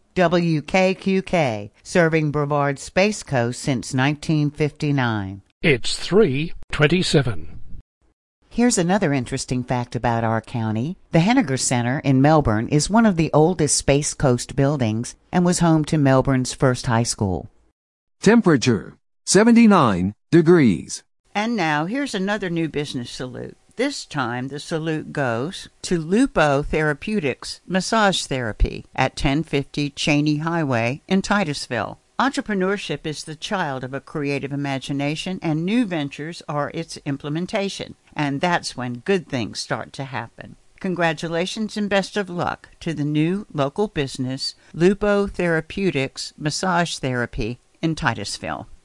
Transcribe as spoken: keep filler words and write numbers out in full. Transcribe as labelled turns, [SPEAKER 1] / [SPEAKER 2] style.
[SPEAKER 1] W K Q K, serving Brevard Space Coast since nineteen fifty-nine.
[SPEAKER 2] It's three twenty-seven.
[SPEAKER 1] Here's another interesting fact about our county. The Henniger Center in Melbourne is one of the oldest Space Coast buildings and was home to Melbourne's first high school.
[SPEAKER 3] Temperature, seventy-nine degrees.
[SPEAKER 1] And now here's another new business salute. This time the salute goes to Lupo Therapeutics Massage Therapy at ten fifty Cheney Highway in Titusville. Entrepreneurship is the child of a creative imagination, and new ventures are its implementation. And that's when good things start to happen. Congratulations and best of luck to the new local business, Lupo Therapeutics Massage Therapy in Titusville.